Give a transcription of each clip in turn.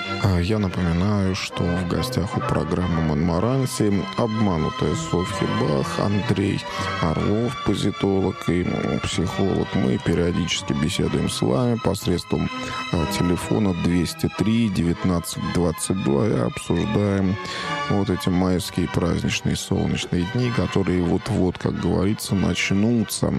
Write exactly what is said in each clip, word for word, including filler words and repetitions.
Я напоминаю, что в гостях у программы «Монмаранси» обманутая Софья Бах, Андрей Орлов, позитолог и психолог. Мы периодически беседуем с вами посредством телефона двести три девятнадцать двадцать два и обсуждаем вот эти майские праздничные солнечные дни, которые вот-вот, как говорится, начнутся.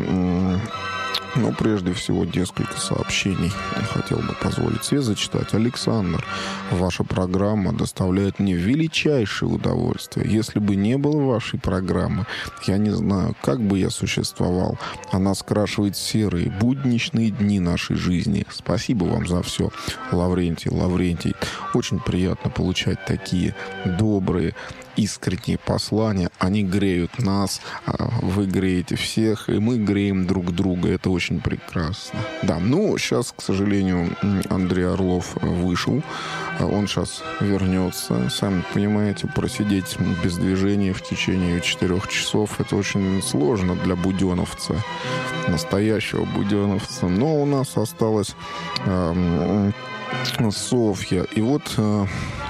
Но прежде всего несколько сообщений хотел бы позволить себе зачитать. Александр, ваша программа доставляет мне величайшее удовольствие. Если бы не было вашей программы, я не знаю, как бы я существовал. Она скрашивает серые, будничные дни нашей жизни. Спасибо вам за все, Лаврентий. Лаврентий, очень приятно получать такие добрые, искренние послания. Они греют нас, вы греете всех, и мы греем друг друга. Это очень прекрасно. Да, ну, сейчас, к сожалению, Андрей Орлов вышел. Он сейчас вернется. Сами понимаете, просидеть без движения в течение четырех часов — это очень сложно для буденовца, настоящего буденовца. Но у нас осталась э, Софья. И вот... Э,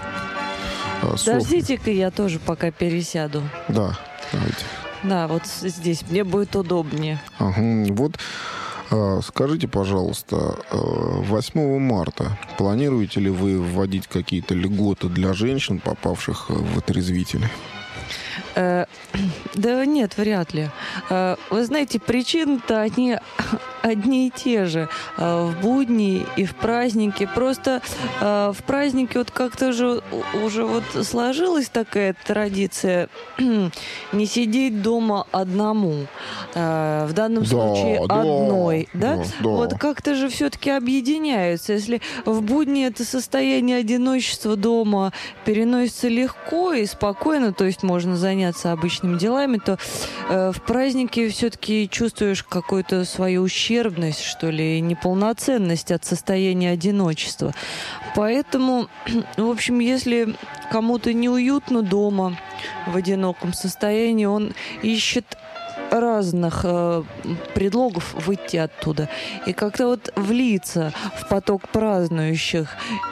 Подождите-ка, я тоже пока пересяду. Да, давайте. Да, вот здесь мне будет удобнее. Ага, вот скажите, пожалуйста, восьмого марта планируете ли вы вводить какие-то льготы для женщин, попавших в отрезвители? Э, да нет, вряд ли. Э, вы знаете, причины-то они одни и те же. Э, в будни и в праздники. Просто э, в праздники вот как-то же уже вот сложилась такая традиция не сидеть дома одному. Э, в данном да, случае да, одной. Да? Да, да. Вот как-то же все-таки объединяются. Если в будни это состояние одиночества дома переносится легко и спокойно, то есть можно заняться обычными делами, то э, в празднике все-таки чувствуешь какую-то свою ущербность, что ли, неполноценность от состояния одиночества. Поэтому, в общем, если кому-то неуютно дома в одиноком состоянии, он ищет разных э, предлогов выйти оттуда и как-то вот влиться в поток празднующих.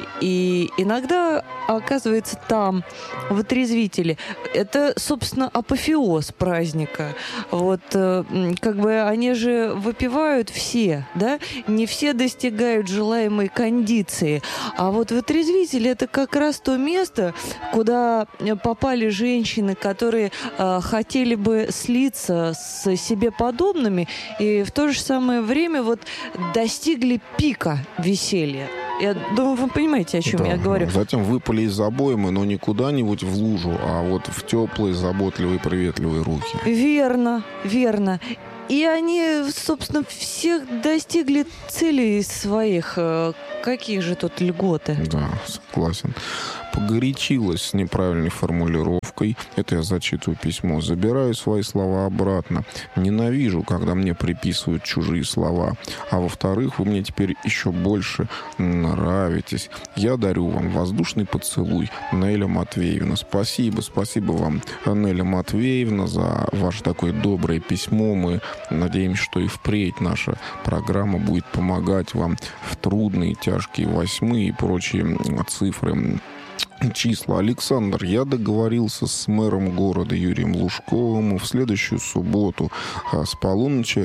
И иногда оказывается там, в отрезвителе. Это, собственно, апофеоз праздника. Вот э, как бы они же выпивают все, да? Не все достигают желаемой кондиции. А вот в отрезвителе это как раз то место, куда попали женщины, которые э, хотели бы слиться с себе подобными и в то же самое время вот достигли пика веселья. Я думаю, вы понимаете, о чем да, я говорю. Затем выпали из обоймы, но не куда-нибудь в лужу, а вот в теплые, заботливые, приветливые руки. Верно, верно. И они, собственно, всех достигли целей своих. Какие же тут льготы? Да, согласен. Погорячилась с неправильной формулировкой. Это я зачитываю письмо. Забираю свои слова обратно. Ненавижу, когда мне приписывают чужие слова. А во-вторых, вы мне теперь еще больше нравитесь. Я дарю вам воздушный поцелуй. Неля Матвеевна. Спасибо, спасибо вам, Неля Матвеевна, за ваше такое доброе письмо. Мы надеемся, что и впредь наша программа будет помогать вам в трудные, тяжкие восьмые и прочие цифры, числа. Александр, я договорился с мэром города Юрием Лужковым. В следующую субботу с полуночи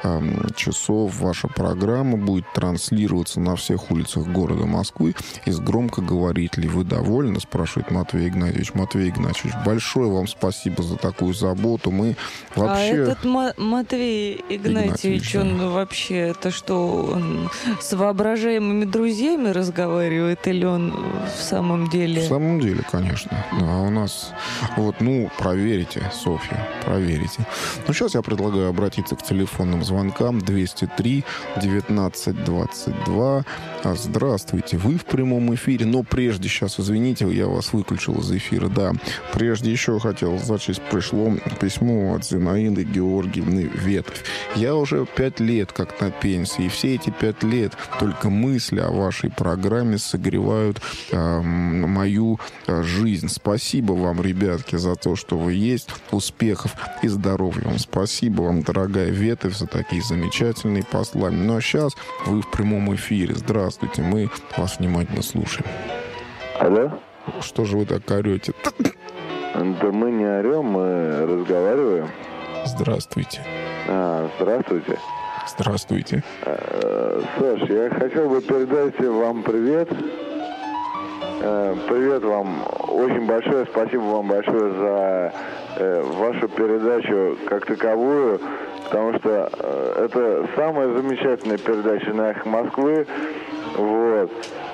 часов ваша программа будет транслироваться на всех улицах города Москвы из громкоговорителей. Вы довольны? Спрашивает Матвей Игнатьевич. Матвей Игнатьевич, большое вам спасибо за такую заботу. Мы вообще... А этот Ма- Матвей Игнатьевич, Игнатьевич, он да. вообще, это что, он с воображаемыми друзьями разговаривает или он в самом деле... В самом деле, конечно. Да, у нас... Вот, ну, проверите, Софья, проверите. Ну, сейчас я предлагаю обратиться к телефонным звонкам двести три девятнадцать двадцать два. Здравствуйте, вы в прямом эфире. Но прежде, сейчас, извините, я вас выключил из эфира. Да, прежде еще хотел зачесть, пришло письмо от Зинаиды Георгиевны Ветвь. Я уже пять лет как на пенсии, и все эти пять лет только мысли о вашей программе согревают э, мою жизнь. Спасибо вам, ребятки, за то, что вы есть. Успехов и здоровья вам. Спасибо вам, дорогая Ветвь, за такие замечательные послания. Ну, а сейчас вы в прямом эфире. Здравствуйте, мы вас внимательно слушаем. Алло? Что же вы так орете? Да мы не орем, мы разговариваем. Здравствуйте. А, здравствуйте. Здравствуйте. А, Саш, я хотел бы передать вам привет. А, привет вам. Очень большое спасибо вам большое за э, вашу передачу как таковую, потому что э, это самая замечательная передача на «Эхо Москвы». Вот.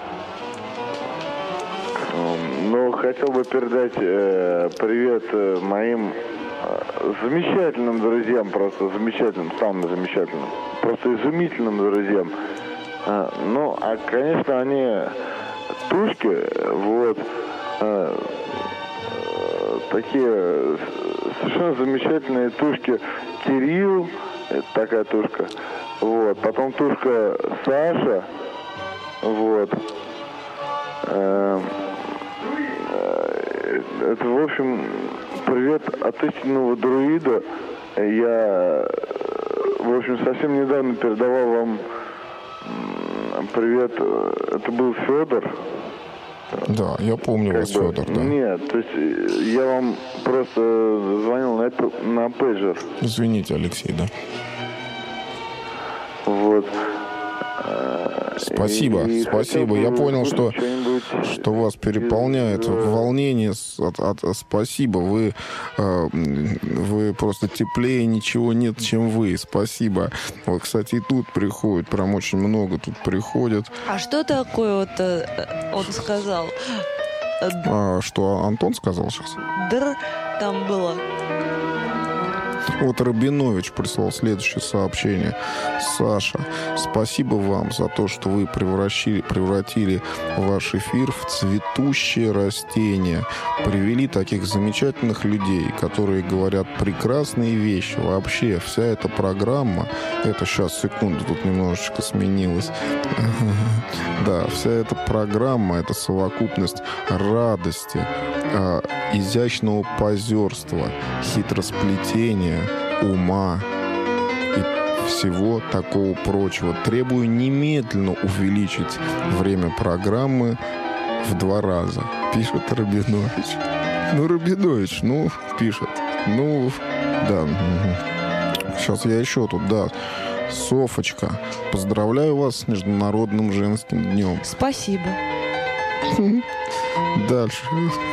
Но хотел бы передать э, привет э, моим э, замечательным друзьям, просто замечательным, самым замечательным, просто изумительным друзьям. А, ну, а, конечно, они тушки, вот, э, э, такие совершенно замечательные тушки. Кирилл, это такая тушка, вот, потом тушка Саша, вот. Э, Это, в общем, привет от истинного друида. Я, в общем, совсем недавно передавал вам привет. Это был Федор. Да, я помню как вас, бы, Федор, да. Нет, то есть я вам просто звонил на, это, на пейджер. Извините, Алексей, да. Вот. Спасибо, и спасибо. Я понял, что, что вас переполняет из... волнение. От, от, спасибо. Вы, э, вы просто теплее ничего нет, чем вы. Спасибо. Вот, кстати, и тут приходит, прям очень много тут приходит. А что такое вот э, он сказал? А, что Антон сказал сейчас? Др там было. Вот Рабинович прислал следующее сообщение. Саша, спасибо вам за то, что вы превратили, превратили ваш эфир в цветущее растение. Привели таких замечательных людей, которые говорят прекрасные вещи. Вообще, вся эта программа... Это сейчас, секунду, тут немножечко сменилось. Да, вся эта программа — это совокупность радости, изящного позерства, хитросплетения, ума и всего такого прочего. Требую немедленно увеличить время программы в два раза. Пишет Рабинович. Ну, Рабинович, ну, пишет. Ну, да. Сейчас я еще тут, да. Софочка, поздравляю вас с Международным женским днем. Спасибо. Дальше.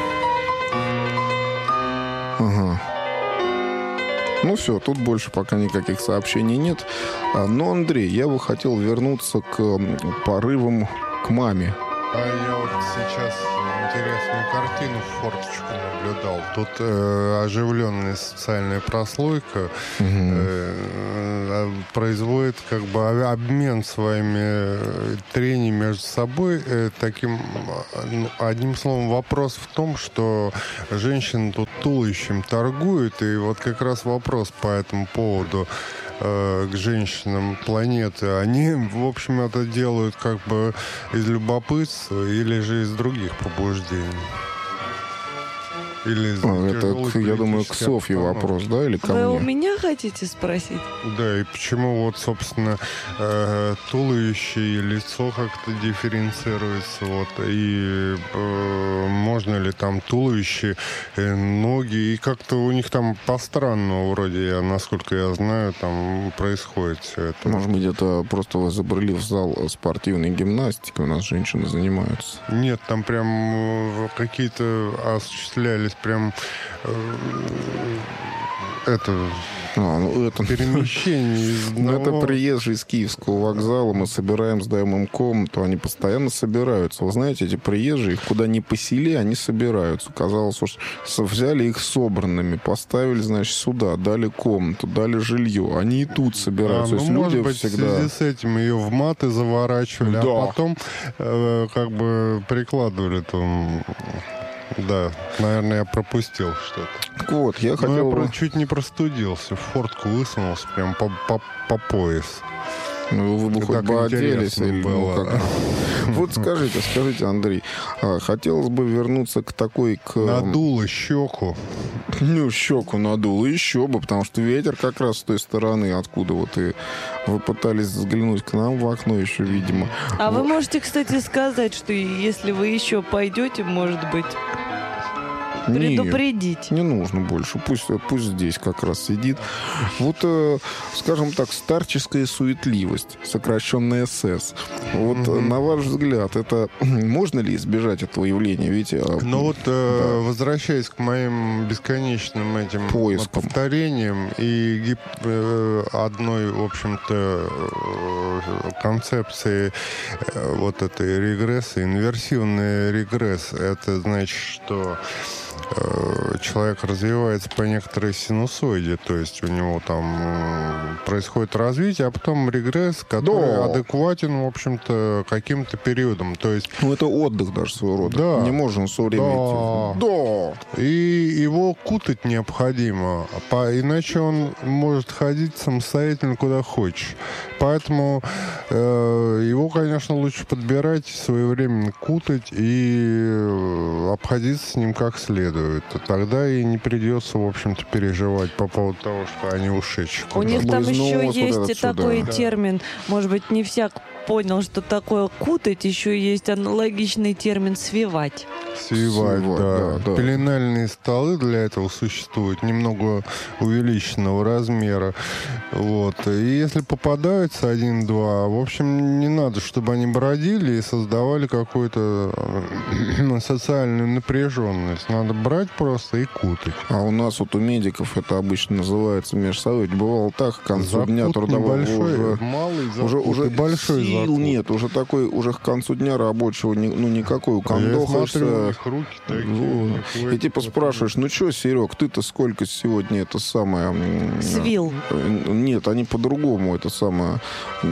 Ага. Ну все, тут больше пока никаких сообщений нет. Но, Андрей, я бы хотел вернуться к порывам к маме. А я вот сейчас интересную картину в форточку наблюдал. Тут э, оживленная социальная прослойка угу. э, производит как бы обмен своими трениями между собой. Э, таким, ну, одним словом, вопрос в том, что женщины тут туловищем торгуют. И вот как раз вопрос по этому поводу к женщинам планеты, они, в общем, это делают как бы из любопытства или же из других побуждений. Или а, это, я думаю, к Софье вопрос, да, или ко Вы мне? у меня хотите спросить? Да, и почему вот, собственно, э, туловище и лицо как-то дифференцируется, вот, и э, можно ли там туловище, э, ноги, и как-то у них там по-странному вроде, я, насколько я знаю, там происходит все это. Может быть, это просто вы забрали в зал спортивной гимнастики, у нас женщины занимаются? Нет, там прям какие-то осуществлялись прям э, это, а, ну, это перемещение из одного... одного... Ну, это приезжие из Киевского вокзала, мы собираем, сдаем им комнату, они постоянно собираются. Вы знаете, эти приезжие, куда ни посели, они собираются. Казалось, что взяли их собранными, поставили, значит, сюда, дали комнату, дали жилье. Они и тут собираются. А, То есть ну, люди может быть, всегда... в связи с этим ее в маты заворачивали, да. а потом э, как бы прикладывали там... Да, наверное, я пропустил что-то. Так вот, я хотел... Ну, я про- чуть не простудился, в фортку высунулся прям по, по, по пояс. Ну, вы бы хоть бы оделись. Или, было. Ну, как... Вот скажите, скажите, Андрей, хотелось бы вернуться к такой... К... Надуло щеку. Ну, щеку надуло, еще бы, потому что ветер как раз с той стороны, откуда вот и вы пытались взглянуть к нам в окно еще, видимо. А вот. Вы можете, кстати, сказать, что если вы еще пойдете, может быть... предупредить. Нет, не нужно больше. Пусть, пусть здесь как раз сидит. Вот, э, скажем так, старческая суетливость, сокращенная СС. Вот, mm-hmm. на ваш взгляд, это можно ли избежать этого явления? Ведь, э, ну вот, э, да. возвращаясь к моим бесконечным этим поискам, повторениям и гип, э, одной, в общем-то, э, концепции э, вот этой регресса, инверсивный регресс, это значит, что человек развивается по некоторой синусоиде, то есть у него там происходит развитие, а потом регресс, который да. адекватен, в общем-то, каким-то периодом. То есть... Ну, это отдых даже своего рода. Да. Не можем все время да. идти. Да. И его кутать необходимо, иначе он может ходить самостоятельно куда хочешь. Поэтому э, его, конечно, лучше подбирать, своевременно кутать и обходиться с ним как следует. Тогда и не придется, в общем-то, переживать по поводу того, что они ушедшие. У них там еще вот есть такой да. термин, может быть, не всяк понял, что такое кутать, еще есть аналогичный термин «свивать». Свивать, Свивать да. Да, да. Пеленальные столы для этого существуют, немного увеличенного размера. Вот. И если попадаются один-два, в общем, не надо, чтобы они бродили и создавали какую-то социальную напряженность. Надо брать просто и кутать. А у нас вот у медиков это обычно называется межсовет. Бывало так, к концу закут дня трудового уже, малый закут, уже, уже большой сил закут. Нет, уже такой, уже к концу дня рабочего, ну, никакой укандохаешься. Руки такие, вот. И типа спрашиваешь, ну что, Серег, ты-то сколько сегодня это самое... Свил. Нет, они по-другому это самое...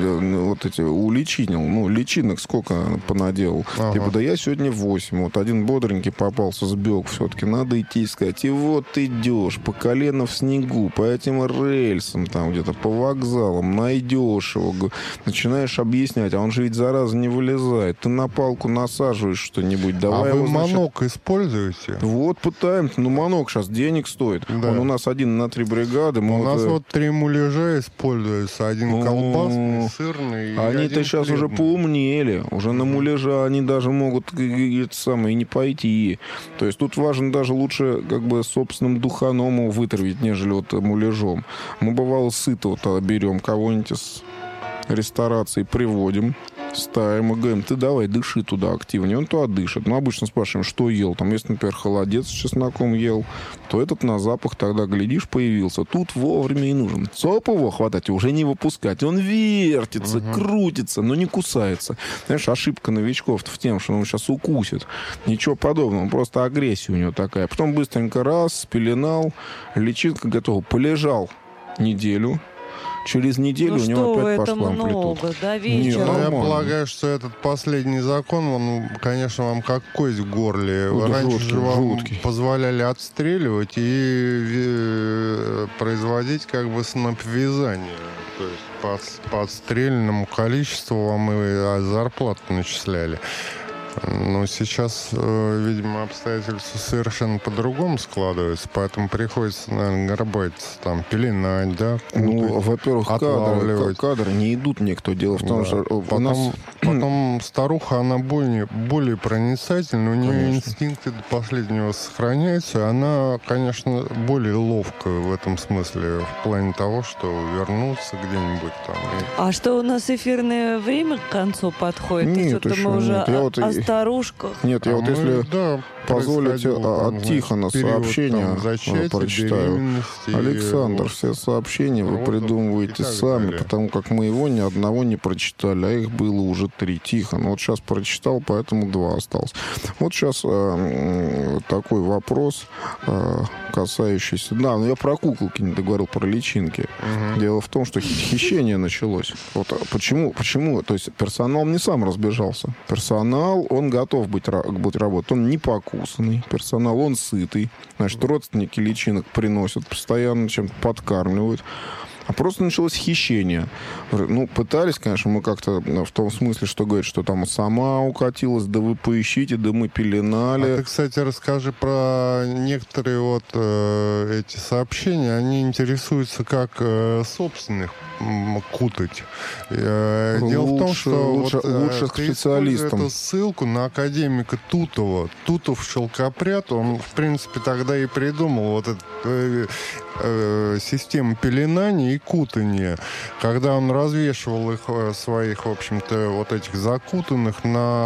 Вот эти уличинил. Ну, личинок сколько понаделал. Ага. Типа, да я сегодня восемь. Вот один бодренький попался, сбег. Все-таки надо идти искать. И вот ты идешь по колено в снегу, по этим рельсам, там где-то по вокзалам, найдешь его, начинаешь объяснять, а он же ведь зараза не вылезает. Ты на палку насаживаешь что-нибудь, давай а его, вы значит... манок используете? Вот пытаемся. Ну, манок сейчас денег стоит. Да. Он у нас один на три бригады. Мы у вот... нас вот три муляжа используются. Один ну, колбасный, сырный. Они-то сейчас хлебный. Уже поумнели. Уже на муляжа они даже могут это самое, не пойти. То есть тут важно даже лучше как бы собственным духаном вытравить, нежели вот муляжом. Мы, бывало, сытого-то берем кого-нибудь из ресторации, приводим, ставим и говорим, ты давай дыши туда активнее. Он туда дышит. Мы обычно спрашиваем, что ел. Там, если, например, холодец с чесноком ел, то этот на запах тогда, глядишь, появился. Тут вовремя и нужен. Цоп его хватать и уже не выпускать. Он вертится, угу. крутится, но не кусается. Знаешь, ошибка новичков в тем, что он сейчас укусит. Ничего подобного. Просто агрессия у него такая. Потом быстренько раз, спеленал, личинка готова. Полежал неделю. Через неделю ну, у него что опять вы, пошла это много, амплитуда. Да, вечером. Ну, я полагаю, что этот последний закон, он, конечно, вам как кость в горле. Ну, раньше жуткий, же вам жуткий. позволяли отстреливать и производить как бы сноп-вязание. То есть по, по отстрельному количеству вам и зарплату начисляли. Но сейчас, видимо, обстоятельства совершенно по-другому складываются, поэтому приходится, наверное, горбатиться, там, пеленать, да? Ну, во-первых, кадры, кадры не идут никто. Дело в том, да. что потом, у нас... потом старуха, она более, более проницательна, у нее конечно. Инстинкты до последнего сохраняются, она, конечно, более ловкая в этом смысле, в плане того, что вернуться где-нибудь там. И... А что у нас эфирное время к концу подходит? Нет, То есть еще мы уже нет. Я вот... старушках. Нет, я а вот если да, позволите от значит, Тихона сообщение зачатия, прочитаю. Александр, все сообщения вы придумываете сами, далее. Потому как мы его ни одного не прочитали, а их было уже три. Тихон, вот сейчас прочитал, поэтому два осталось. Вот сейчас э, такой вопрос, э, касающийся... Да, ну я про куколки не договорил, про личинки. Угу. Дело в том, что хищение началось. Вот почему? Почему? То есть персонал не сам разбежался. Персонал, он готов быть, быть работать. Он не покусанный персонал, он сытый. Значит, родственники личинок приносят, постоянно чем-то подкармливают. а просто началось хищение. Ну, пытались, конечно, мы как-то в том смысле, что говорит, что там сама укатилась, да вы поищите, да мы пеленали. А ты, кстати, расскажи про некоторые вот э, эти сообщения. Они интересуются, как э, собственных кутать. Э, лучше, дело в том, что лучше, вот, лучше э, к ты специалистам. Эту ссылку на академика Тутова. Тутов шелкопряд, он, в принципе, тогда и придумал вот эту э, э, систему пеленания и кутания, когда он развешивал их, своих, в общем-то, вот этих закутанных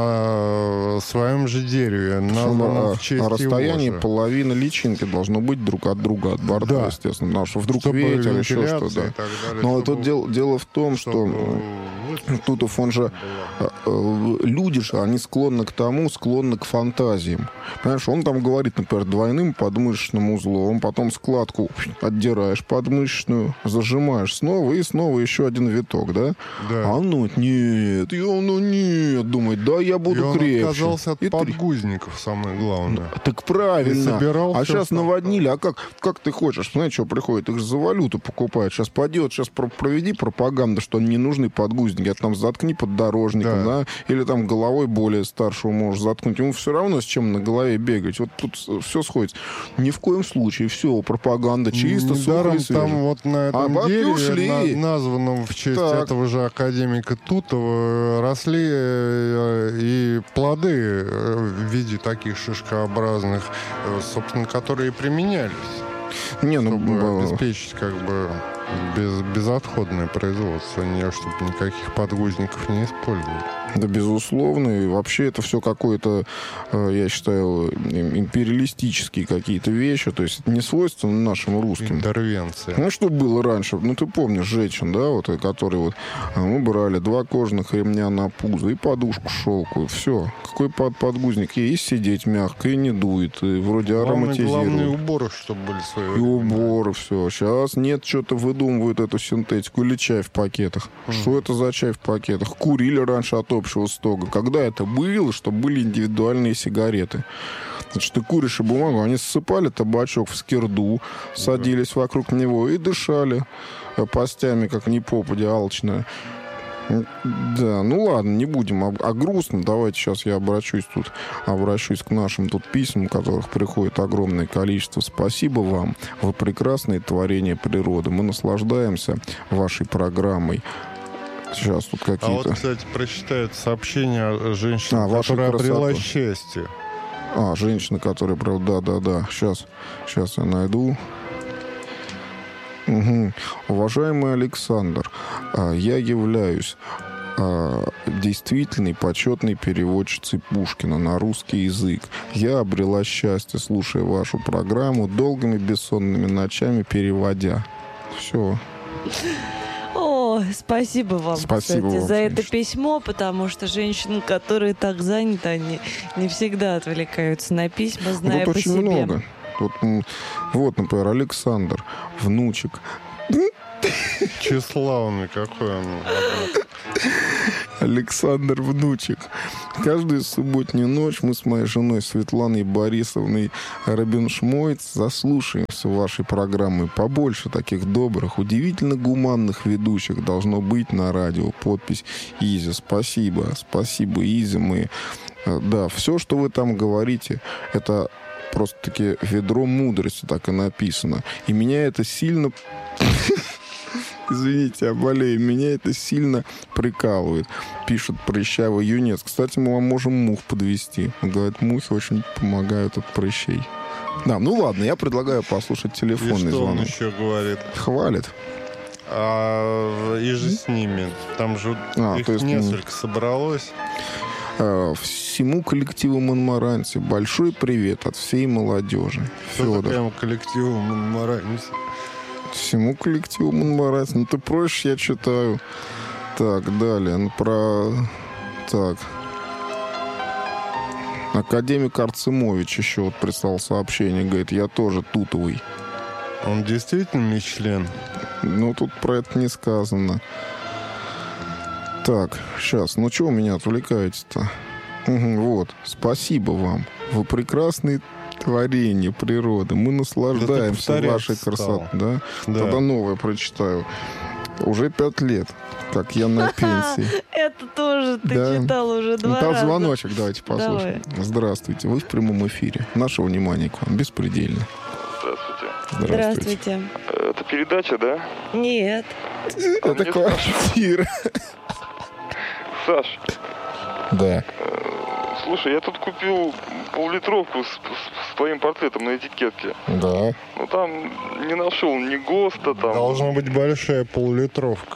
на своем же дереве. На, в честь на расстоянии его же. половины личинки должно быть друг от друга, от борта, Да. естественно. Потому что вдруг Чтобы ветер, еще вентиляция что-то. и так далее, Но чтобы- тут дело, дело в том, что чтобы Тутов, он же... э, э, Люди же, они склонны к тому, склонны к фантазиям. Понимаешь, он там говорит, например, двойным подмышечным узлом, потом складку отдираешь подмышечную, зажимаешь снова, и снова еще один виток, да? Да. А ну нет, и он, ну нет, думает, да, я буду И он крепче. отказался от И три. подгузников, самое главное. Так правильно. И собирал а всё сейчас сам. наводнили. А как, как ты хочешь? Знаешь, что приходит? Их же за валюту покупают. Сейчас пойдет, сейчас про- проведи пропаганду, что не нужны подгузники. А там заткни поддорожником, да. Да. Или там головой более старшего можешь заткнуть. Ему все равно с чем на голове бегать. Вот тут все сходится. Ни в коем случае. Все, пропаганда чисто, сухо Недаром и свежо. там вот на этом А бабки дереве, ушли. на- названном в честь Так. этого же академика Тутова, росли э, и плоды э, в виде таких шишкообразных, э, собственно, которые и применялись, Не, ну, чтобы б- обеспечить как бы без, безотходное производство, не, чтобы никаких подгузников не использовать. да, безусловно. И вообще это все какое-то, э, я считаю, им- империалистические какие-то вещи. То есть это не свойственно нашим русским. Интервенция. Ну, что было раньше? Ну, ты помнишь женщин, да, вот, которые вот... а, Мы брали два кожаных ремня на пузо и подушку шелковую. Все. Какой под подгузник? И сидеть мягко, и не дует, и вроде Главное, ароматизирует. главные уборы, чтобы были свои. И уборы, все. Сейчас нет, что-то выдумывают эту синтетику. Или чай в пакетах. Что это за чай в пакетах? Курили раньше от общего стога. Когда это было, чтобы были индивидуальные сигареты? Значит, ты куришь и бумагу, они ссыпали табачок в скирду, садились вокруг него и дышали э, постями, как не попадя, алчная. Да, ну ладно, не будем о, о грустном. Давайте сейчас я обращусь тут, обращусь к нашим тут письмам, которых приходит огромное количество. Спасибо вам. Вы прекрасные творения природы. Мы наслаждаемся вашей программой. Сейчас тут А какие-то... вот, кстати, прочитают сообщение женщины, А, вашу которая обрела красоту. счастье. А, женщина, которая... прав- Да, да, да. Сейчас, сейчас я найду. Угу. Уважаемый Александр, а, я являюсь а, действительной почетной переводчицей Пушкина на русский язык. Я обрела счастье, слушая вашу программу, долгими бессонными ночами переводя. Все. О, спасибо вам, Спасибо кстати, вам, за это конечно. письмо, потому что женщины, которые так заняты, они не всегда отвлекаются на письма, зная Тут по очень себе. много. Тут, м, вот, например, Александр, внучек. Тщеславный какой он. Александр Внучек. Каждую субботнюю ночь мы с моей женой Светланой Борисовной Рабиншмойц заслушаемся вашей программы. Побольше таких добрых, удивительно гуманных ведущих должно быть на радио. Подпись Изя. Спасибо. Спасибо, Изя. Мы... э, Да, все, что вы там говорите, это просто-таки ведро мудрости, так и написано. И меня это сильно... Извините, я болею. Меня это сильно прикалывает. Пишет прыщавый юнец. Кстати, мы вам можем мух подвести. Он говорит, мухи очень помогают от прыщей. Да, ну ладно, я предлагаю послушать И телефонный что он звонок. еще говорит? Хвалит. А, и же с ними. Там же А, их то есть, несколько собралось. Э, Всему коллективу Монмаранси большой привет от всей молодежи. Кто Федор. такая коллективу Монмаранси? Всему коллективу Монмаранси. Ну, ты проще, я читаю. Так, далее. Ну, про... Так. Академик Арцемович еще вот прислал сообщение. Говорит, я тоже тутовый. Он действительно не член? Ну, тут про это не сказано. Так, сейчас. Ну, что вы меня отвлекаете-то? Угу, вот. Спасибо вам. Вы прекрасные творение природы. Мы наслаждаемся да вашей красотой. Да? Да. Тогда новое прочитаю. Уже пять лет, как я на пенсии. Это тоже ты Да. читал уже два Там раза. звоночек, давайте послушаем. Здравствуйте, вы в прямом эфире. Наше внимание к вам беспредельно. Здравствуйте. Здравствуйте. Это передача, да? Нет. Это квартира. Саш, Да. слушай, я тут купил поллитровку с, с- с твоим портретом на этикетке. Да. Но там не нашел ни ГОСТа, там... Должна быть большая полулитровка.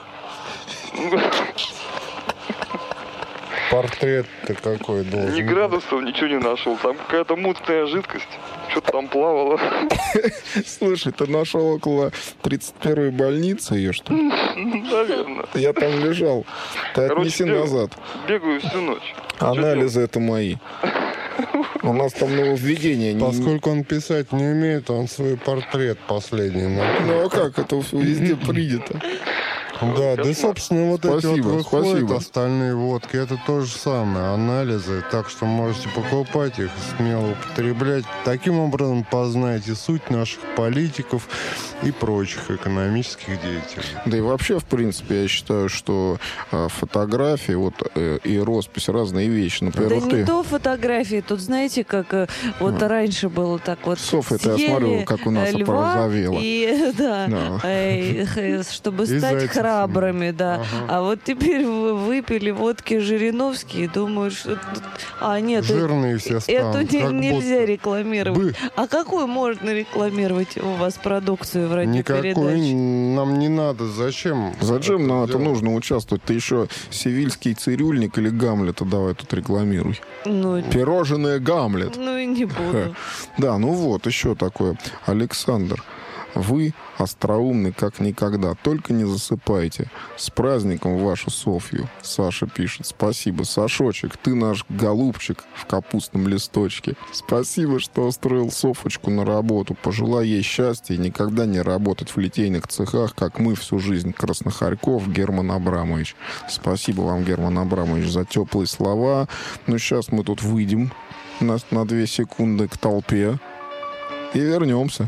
Портрет-то какой должен Ни быть? градусов, ничего не нашел. Там какая-то мутная жидкость. Что-то там плавало. Слушай, ты нашел около тридцать первой больницы ее, что ли? Наверное. Я там лежал. Ты Короче, отнеси бегаю. назад. Бегаю всю ночь. Анализы это мои. У нас там нововведение. не- Поскольку он писать не умеет, он свой портрет последний написал. Ну а как? Это везде принято. Да, да, и, собственно, вот эти Спасибо, вот выходят спасибо. остальные водки. Это то же самое, анализы. Так что можете покупать их, смело употреблять. Таким образом познаете суть наших политиков и прочих экономических деятелей. Да и вообще, в принципе, я считаю, что э, фотографии вот, э, и роспись разные вещи. Например, Да вот не ты... то фотографии. Тут, знаете, как э, вот раньше было так вот. Софья, это я съели, смотрю, как у нас э, льва, порозовело. И, да, Да. э, э, чтобы И стать зайцев. храбрыми, да. Ага. А вот теперь вы выпили водки Жириновские и думают, что... тут- А, нет, э- Жирные все станут. эту не- как нельзя будто. рекламировать. Бы. А какую можно рекламировать у вас продукцию в Никакой радиопередаче? нам не надо. Зачем? Зачем нам это делать? нужно участвовать? Ты еще севильский цирюльник или Гамлета давай тут рекламируй. Ну, Пирожное Гамлет. ну и не буду. Да, ну вот, еще такое. Александр, вы остроумны как никогда. Только не засыпайте. С праздником вашу Софью. Саша пишет. Спасибо. Сашочек, ты наш голубчик в капустном листочке. Спасибо, что устроил Софочку на работу. Пожелай ей счастья и никогда не работать в литейных цехах, как мы всю жизнь. Краснохарьков Герман Абрамович. Спасибо вам, Герман Абрамович, за теплые слова. Ну, сейчас мы тут выйдем на, на две секунды к толпе и вернемся.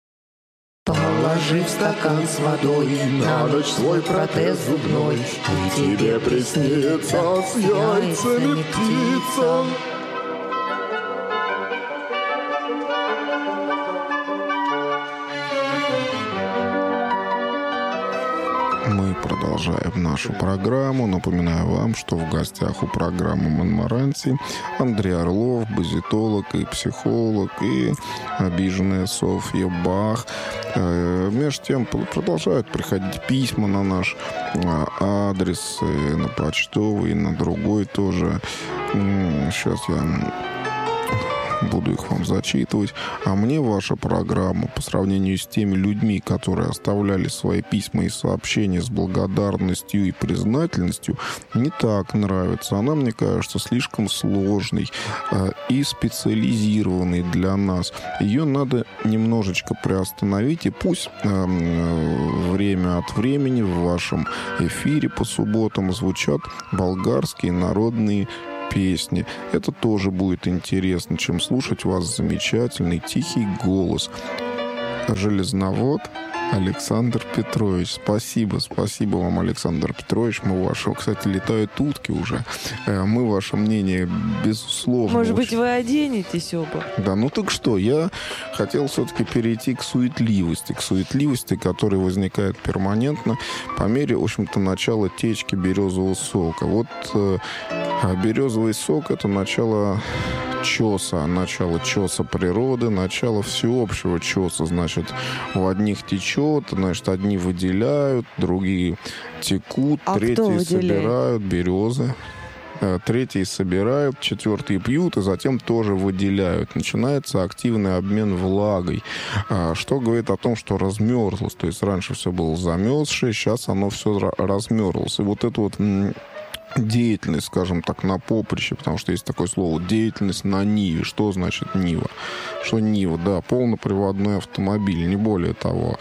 Положи в стакан с водой на ночь свой протез зубной, и тебе приснится с яйцами птица. Мы продолжаем нашу программу. Напоминаю вам, что в гостях у программы «Монмаранси» Андрей Орлов, базитолог и психолог, и обиженная Софья Бах. Э, Между тем продолжают приходить письма на наш э, адрес, э, на почтовый, и на другой тоже. М, Сейчас я буду их вам зачитывать. А мне ваша программа по сравнению с теми людьми, которые оставляли свои письма и сообщения с благодарностью и признательностью, не так нравится. Она, мне кажется, слишком сложной э, и специализированной для нас. Ее надо немножечко приостановить, и пусть э, время от времени в вашем эфире по субботам звучат болгарские народные песни. Это тоже будет интересно, чем слушать вас замечательный тихий голос. Железновод Александр Петрович. Спасибо, спасибо вам, Александр Петрович. Мы вашего, кстати, летают утки уже. Э, Мы ваше мнение, безусловно. Может быть, очень- вы оденетесь оба? Да, ну так что, я хотел все-таки перейти к суетливости, к суетливости, которая возникает перманентно по мере, в общем-то, начала течки березового сока. Вот э, а березовый сок — это начало чеса, начало чеса природы, начало всеобщего чеса. Значит, у одних течет, значит, одни выделяют, другие текут, А кто третьи выделяет? собирают березы. Э, Третьи собирают, четвертые пьют, и затем тоже выделяют. Начинается активный обмен влагой, а, что говорит о том, что размерзлось. То есть раньше все было замерзшее, сейчас оно все ра- размерзлось. И вот это вот м, деятельность, скажем так, на поприще, потому что есть такое слово деятельность на Ниве. Что значит Нива? Что Нива? Да, полноприводной автомобиль, не более того.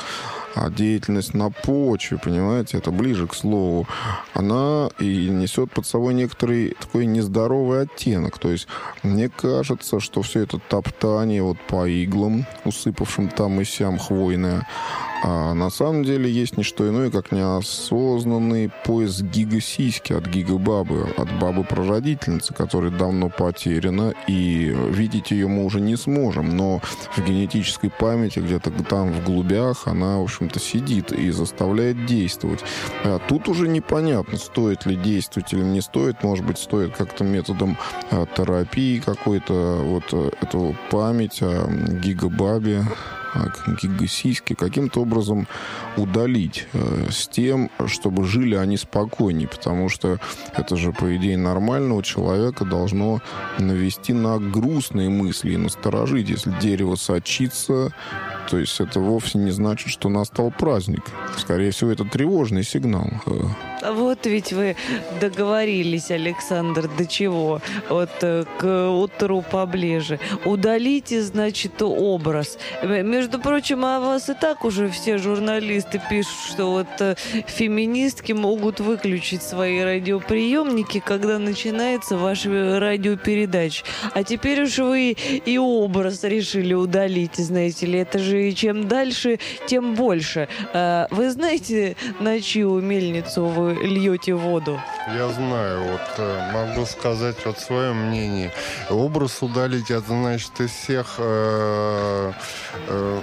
А деятельность на почве, понимаете, это ближе к слову, она и несет под собой некоторый такой нездоровый оттенок. То есть мне кажется, что все это топтание вот по иглам, усыпавшим там и сям хвойное, а на самом деле есть не что иное, как неосознанный поиск гигасиськи от гигабабы, от бабы-прародительницы, которая давно потеряна, и видеть ее мы уже не сможем, но в генетической памяти где-то там в глубях она, в общем-то, сидит и заставляет действовать. А тут уже непонятно, стоит ли действовать или не стоит, может быть, стоит как-то методом а, терапии какой-то вот эту память о гигабабе, гигасиськи каким-то образом удалить э, с тем, чтобы жили они спокойнее, потому что это же, по идее, нормального человека должно навести на грустные мысли и насторожить. Если дерево сочится, то есть это вовсе не значит, что настал праздник. Скорее всего, это тревожный сигнал. Вот ведь вы договорились, Александр, до чего? Вот к утру поближе. Удалите, значит, образ. Между прочим, о вас и так уже все журналисты пишут, что вот феминистки могут выключить свои радиоприемники, когда начинается ваша радиопередача. А теперь уж вы и образ решили удалить, знаете ли. Это же и чем дальше, тем больше. Вы знаете, на чью мельницу вы льете воду? Я знаю, вот могу сказать вот свое мнение. Образ удалить, это значит из всех э, э,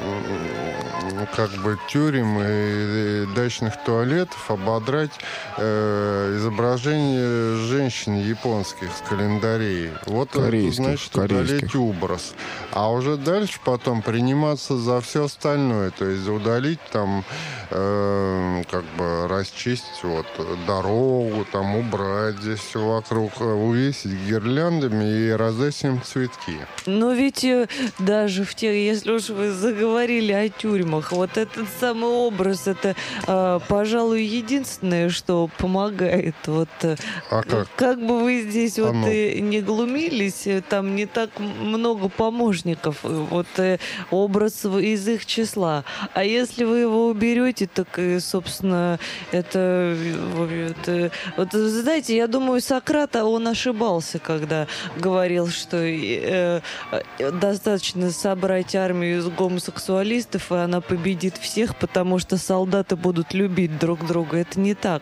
как бы тюрем и дачных туалетов ободрать э, изображение женщин японских с календарей. Вот это значит удалить образ. А уже дальше потом приниматься за все остальное, то есть удалить там, э, как бы расчистить вот дорогу, там убрать здесь все вокруг, увесить гирляндами и раздать им цветки. Но ведь даже в тех, если уж вы заговорили о тюрьмах, вот этот самый образ, это, э, пожалуй, единственное, что помогает. Вот, а как? Как бы вы здесь а вот ну. не глумились, там не так много помощников. Вот э, образ из их числа. А если вы его уберете, так, собственно, это, это... Вот, знаете, я думаю, Сократ, он ошибался, когда говорил, что э, достаточно собрать армию из гомосексуалистов, и она победит всех, потому что солдаты будут любить друг друга. Это не так.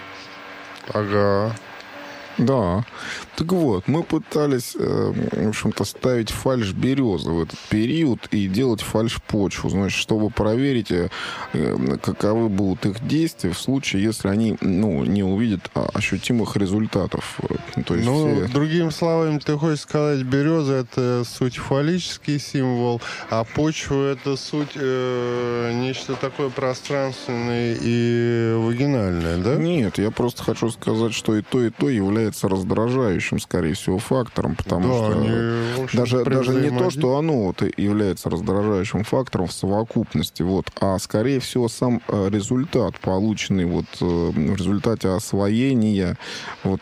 Ага. Да. Так вот, мы пытались, э, в общем-то, ставить фальш-березы в этот период и делать фальш-почву, значит, чтобы проверить, э, каковы будут их действия в случае, если они, ну, не увидят ощутимых результатов. То есть ну, все... другими словами, ты хочешь сказать, береза — это суть фаллический символ, а почва — это суть э, нечто такое пространственное и вагинальное, да? Нет, я просто хочу сказать, что и то, и то является раздражающим, скорее всего, фактором, потому да, что они, даже, даже не то, что оно вот является раздражающим фактором в совокупности, вот, а скорее всего сам результат, полученный вот в результате освоения вот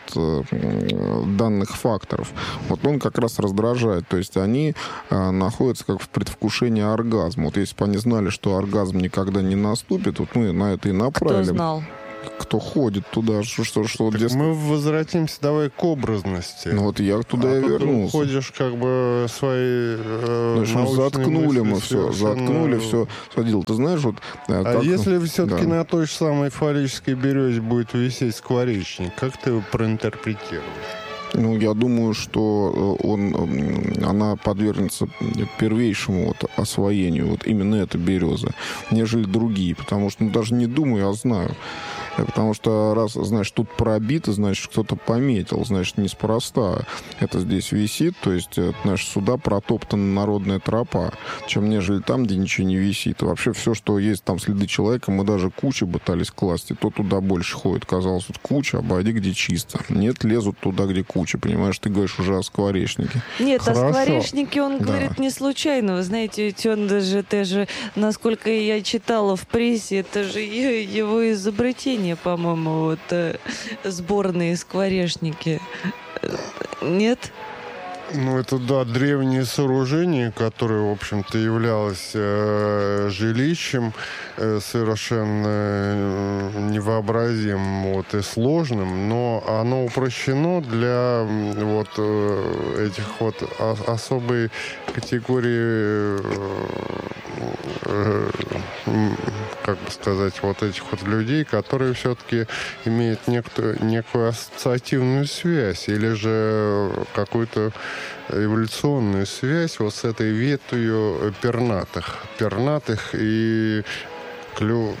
данных факторов, вот он как раз раздражает, то есть они находятся как в предвкушении оргазма. Вот если бы они знали, что оргазм никогда не наступит, вот мы на это и направили. Кто знал? Кто ходит туда, что, что, что дескать... Мы возвратимся давай к образности. Ну вот я туда а и вернулся. Ты ходишь как бы свои э, ну, заткнули мы все, заткнули все. Садил, ты знаешь, вот... А как... если все-таки да. на той же самой фаллической березе будет висеть скворечник, как ты его проинтерпретируешь? Ну, я думаю, что он, она подвергнется первейшему вот освоению, вот именно эта береза, нежели другие, потому что, ну, даже не думаю, а знаю. Потому что раз, значит, тут пробито, значит, кто-то пометил, значит, неспроста это здесь висит, то есть, значит, сюда протоптана народная тропа, чем нежели там, где ничего не висит. И вообще все, что есть там следы человека, мы даже кучи пытались класть, и то туда больше ходит. Казалось, вот куча, обойди, где чисто. Нет, лезут туда, где куча, понимаешь, ты говоришь уже о скворечнике. Нет, Хорошо. О скворечнике он да. говорит не случайно, вы знаете, ведь он даже, это же, насколько я читала в прессе, это же его изобретение, по-моему, вот э, сборные скворечники. Нет? Ну, это, да, древнее сооружение, которое, в общем-то, являлось э, жилищем э, совершенно э, невообразимым вот, и сложным, но оно упрощено для вот э, этих вот о- особой категории, э, э, как бы сказать, вот этих вот людей, которые все-таки имеют некую, некую ассоциативную связь или же какую-то эволюционную связь вот с этой ветвью пернатых. Пернатых и клю...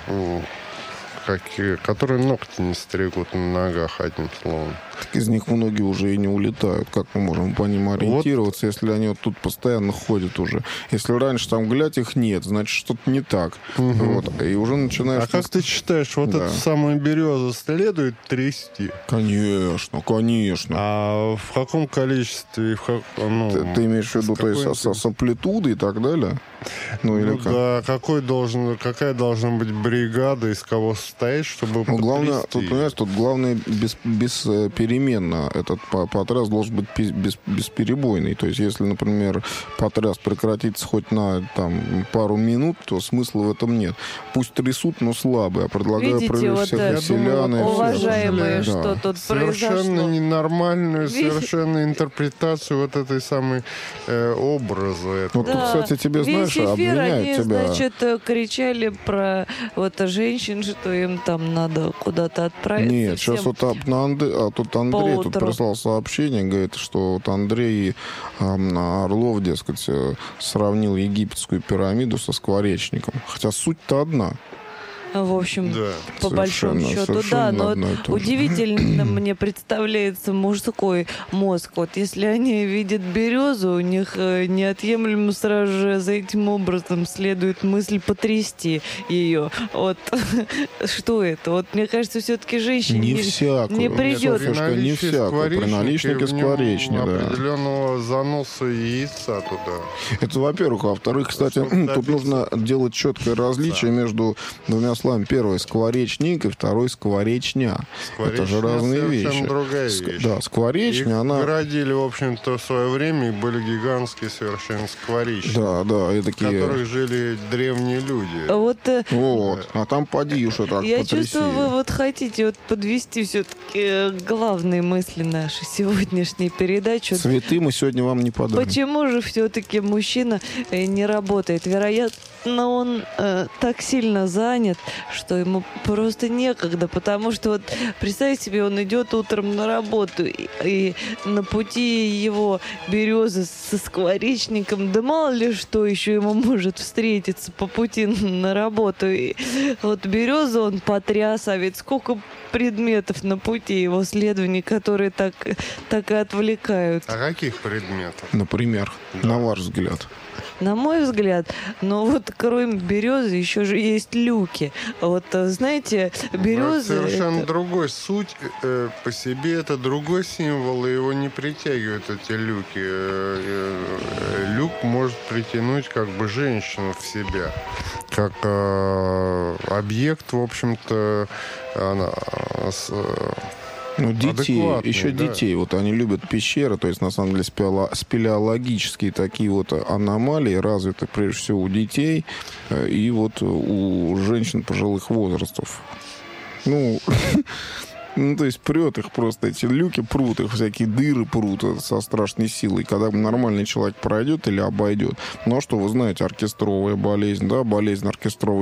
Какие, которые ногти не стригут на ногах, одним словом. Так из них многие уже и не улетают. Как мы можем по ним ориентироваться, вот. Если они вот тут постоянно ходят уже? Если раньше там, глядь, их нет, значит, что-то не так. Угу. Вот. И уже начинаешь... А как ты считаешь, вот да. эту самую березу следует трясти? Конечно, конечно. А в каком количестве? В как... ну, ты, ты имеешь в виду, то есть, с, с амплитудой и так далее? Ну, ну или как? Да, какой должен, какая должна быть бригада, из кого состоит, чтобы ну, главное, тут, понимаешь, тут главное без, без переменно. Этот потряс должен быть без, бесперебойный. То есть, если, например, потряс прекратится хоть на там, пару минут, то смысла в этом нет. Пусть трясут, но слабые. Я предлагаю Видите, привлечь вот, всех поселян. уважаемые, всех. что да. тут совершенно произошло. Ненормальную, совершенно интерпретацию вот этой самой э, образа. Вот да. тут, кстати, тебе, знаешь, Весь эфир обвиняют они, тебя. значит, кричали про вот женщин, что им там надо куда-то отправиться. Нет, всем. сейчас вот а, Андрей, а тут Андрей тут прислал сообщение, говорит, что вот Андрей а, Орлов, дескать, сравнил египетскую пирамиду со скворечником. Хотя суть-то одна. В общем, да. по совершенно, большому счету, да, но удивительно мне представляется мужской мозг. Вот если они видят березу, у них неотъемлемо сразу же за этим образом следует мысль потрясти ее. Вот что это? Вот мне кажется, все-таки женщине не, не, всякую. не придет. Нет, не всякую. При наличнике скворечни, да. Определенного заноса яйца туда. Это, во-первых. А во-вторых, кстати, тут нужно делать четкое различие между двумя словами. Первый скворечник и второй скворечня. Скворечня это же разные вещи. Другая вещь. Ск- да, скворечня, их она... городили, в общем-то, в свое время, и были гигантские совершенно скворечни. Да, да, и такие... В которых жили древние люди. Вот, вот. А там поди уж так я потряси. чувствую, вы вот хотите вот подвести все-таки главные мысли нашей сегодняшней передачи. Цветы мы сегодня вам не подарим. Почему же все-таки мужчина не работает? Вероятно, он э, так сильно занят, что ему просто некогда, потому что вот представь себе, он идет утром на работу, и, и на пути его береза со скворечником, да мало ли что еще ему может встретиться по пути на работу. И вот березу он потряс, а ведь сколько предметов на пути его следований, которые так, так и отвлекают. А каких предметов? Например, да. На ваш взгляд. На мой взгляд, но вот кроме березы еще же есть люки. Вот, знаете, береза... Это совершенно это... другой. Суть э, по себе это другой символ, и его не притягивают эти люки. Э, э, люк может притянуть как бы женщину в себя. Как э, объект, в общем-то, она... С, Ну, детей, еще да. детей. Вот они любят пещеры, то есть, на самом деле, спелеологические такие вот аномалии развиты, прежде всего, у детей и вот у женщин пожилых возрастов. Ну... Ну, то есть прет их просто, эти люки прут, их всякие дыры прут со страшной силой, когда нормальный человек пройдет или обойдет. Ну, а что, вы знаете, оркестровая болезнь, да, болезнь оркестровой